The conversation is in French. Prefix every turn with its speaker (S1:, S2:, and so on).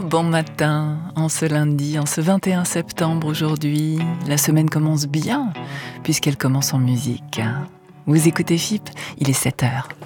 S1: Bon matin, en ce lundi, en ce 21 septembre aujourd'hui. La semaine commence bien, puisqu'elle commence en musique. Vous écoutez FIP, il est 7h.